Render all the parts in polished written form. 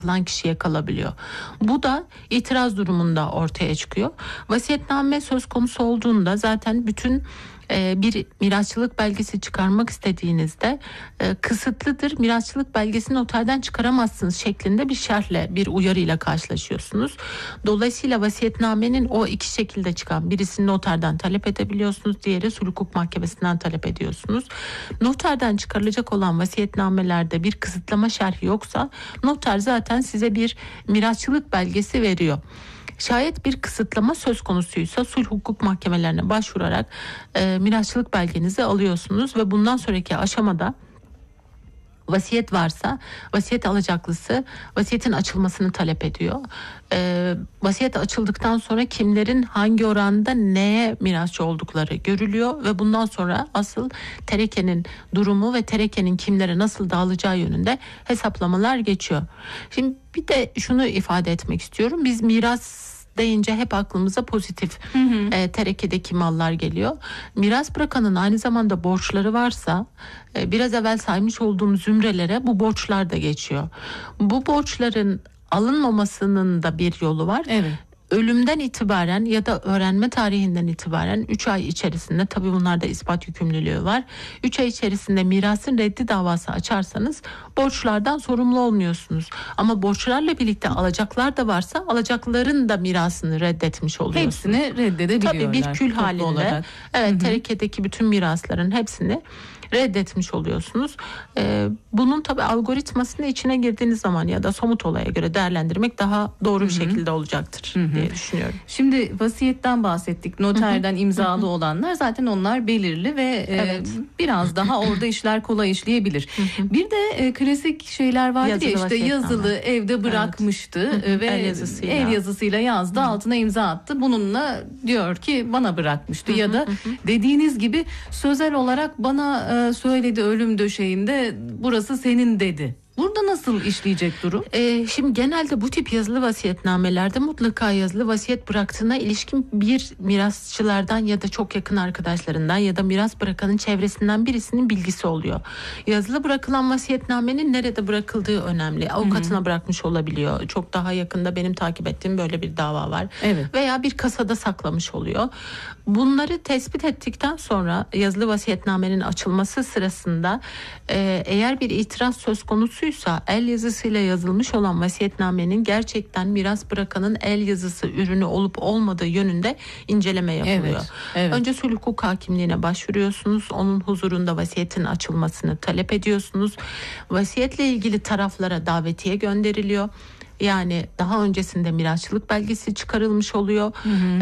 alan kişiye kalabiliyor. Bu da itiraz durumunda ortaya çıkıyor. Vasiyetname söz konusu olduğunda zaten bütün bir mirasçılık belgesi çıkarmak istediğinizde kısıtlıdır. Mirasçılık belgesini noterden çıkaramazsınız şeklinde bir şerhle, bir uyarıyla karşılaşıyorsunuz. Dolayısıyla vasiyetnamenin o iki şekilde çıkan, birisini noterden talep edebiliyorsunuz, diğeri sulh hukuk mahkemesinden talep ediyorsunuz. Noterden çıkarılacak olan vasiyetnamelerde bir kısıtlama şerhi yoksa noter zaten size bir mirasçılık belgesi veriyor. Şayet bir kısıtlama söz konusuysa sulh hukuk mahkemelerine başvurarak mirasçılık belgenizi alıyorsunuz ve bundan sonraki aşamada vasiyet varsa vasiyet alacaklısı vasiyetin açılmasını talep ediyor. Vasiyet açıldıktan sonra kimlerin hangi oranda neye mirasçı oldukları görülüyor ve bundan sonra asıl terekenin durumu ve terekenin kimlere nasıl dağılacağı yönünde hesaplamalar geçiyor. Şimdi bir de şunu ifade etmek istiyorum. Biz miras deyince hep aklımıza pozitif terekedeki mallar geliyor. Miras bırakanın aynı zamanda borçları varsa biraz evvel saymış olduğum zümrelere bu borçlar da geçiyor. Bu borçların alınmamasının da bir yolu var. Evet. Ölümden itibaren ya da öğrenme tarihinden itibaren 3 ay içerisinde, tabii bunlarda ispat yükümlülüğü var. 3 ay içerisinde mirasın reddi davası açarsanız borçlardan sorumlu olmuyorsunuz. Ama borçlarla birlikte alacaklar da varsa alacakların da mirasını reddetmiş oluyorsunuz. Hepsini reddedebiliyorlar. Tabii bir kül halinde. Olarak. Evet, terekedeki bütün mirasların hepsini reddetmiş oluyorsunuz. Bunun tabii algoritmasını içine girdiğiniz zaman ya da somut olaya göre değerlendirmek daha doğru bir şekilde olacaktır diye düşünüyorum. Şimdi vasiyetten bahsettik. Noterden imzalı olanlar zaten onlar belirli ve biraz daha orada işler kolay işleyebilir. Bir de klasik şeyler vardır Yazılı ya, işte yazılı vasiyetname. evde bırakmıştı ve el yazısıyla yazdı, altına imza attı. Bununla diyor ki bana bırakmıştı ya da dediğiniz gibi sözel olarak bana söyledi ölüm döşeğinde, burası senin dedi. Burada nasıl işleyecek durum? Şimdi genelde bu tip yazılı vasiyetnamelerde mutlaka yazılı vasiyet bıraktığına ilişkin bir mirasçılardan ya da çok yakın arkadaşlarından ya da miras bırakanın çevresinden birisinin bilgisi oluyor. Yazılı bırakılan vasiyetnamenin nerede bırakıldığı önemli. Avukatına bırakmış olabiliyor. Çok daha yakında benim takip ettiğim böyle bir dava var. Evet. Veya bir kasada saklamış oluyor. Bunları tespit ettikten sonra yazılı vasiyetnamenin açılması sırasında eğer bir itiraz söz konusuysa el yazısıyla yazılmış olan vasiyetnamenin gerçekten miras bırakanın el yazısı ürünü olup olmadığı yönünde inceleme yapılıyor. Evet. Önce sulh hukuk hakimliğine başvuruyorsunuz. Onun huzurunda vasiyetin açılmasını talep ediyorsunuz. Vasiyetle ilgili taraflara davetiye gönderiliyor. Yani daha öncesinde mirasçılık belgesi çıkarılmış oluyor.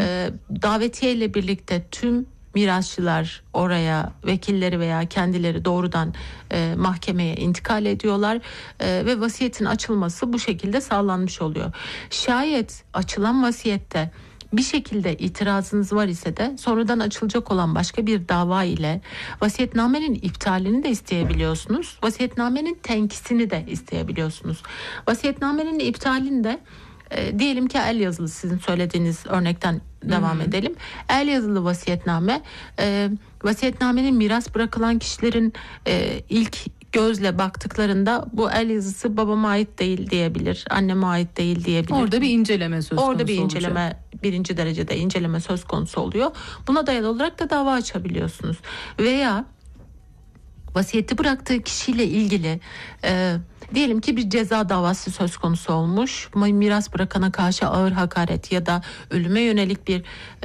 Davetiye ile birlikte tüm mirasçılar oraya, vekilleri veya kendileri doğrudan mahkemeye intikal ediyorlar ve vasiyetin açılması bu şekilde sağlanmış oluyor. Şayet açılan vasiyette bir şekilde itirazınız var ise de sonradan açılacak olan başka bir dava ile vasiyetnamenin iptalini de isteyebiliyorsunuz. Vasiyetnamenin tenkisini de isteyebiliyorsunuz. Vasiyetnamenin iptalinde diyelim ki el yazılı, sizin söylediğiniz örnekten devam edelim. El yazılı vasiyetname, vasiyetnamenin miras bırakılan kişilerin ilk gözle baktıklarında bu el yazısı babama ait değil diyebilir, anneme ait değil diyebilir. Orada bir inceleme söz konusu Orada bir inceleme olacak. Birinci derecede inceleme söz konusu oluyor. Buna dayalı olarak da dava açabiliyorsunuz. Veya vasiyeti bıraktığı kişiyle ilgili diyelim ki bir ceza davası söz konusu olmuş. Miras bırakana karşı ağır hakaret ya da ölüme yönelik bir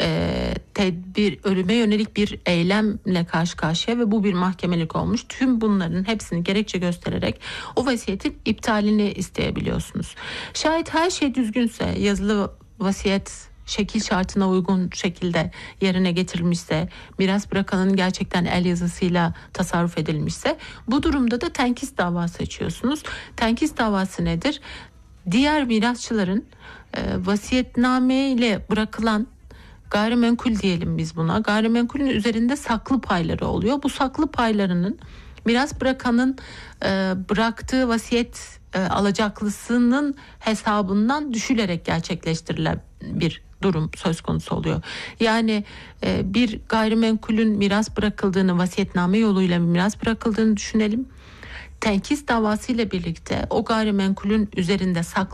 tedbir, ölüme yönelik bir eylemle karşı karşıya ve bu bir mahkemelik olmuş. Tüm bunların hepsini gerekçe göstererek o vasiyetin iptalini isteyebiliyorsunuz. Şayet her şey düzgünse, yazılı vasiyet şekil şartına uygun şekilde yerine getirilmişse, miras bırakanın gerçekten el yazısıyla tasarruf edilmişse, bu durumda da tenkis davası açıyorsunuz. Tenkis davası nedir? Diğer mirasçıların vasiyetname ile bırakılan gayrimenkul diyelim biz buna. Gayrimenkulün üzerinde saklı payları oluyor. Bu saklı paylarının miras bırakanın bıraktığı vasiyet alacaklısının hesabından düşülerek gerçekleştirilen bir durum söz konusu oluyor. Yani bir gayrimenkulün miras bırakıldığını, vasiyetname yoluyla bir miras bırakıldığını düşünelim. tenkis davası ile birlikte o gayrimenkulün üzerinde saklı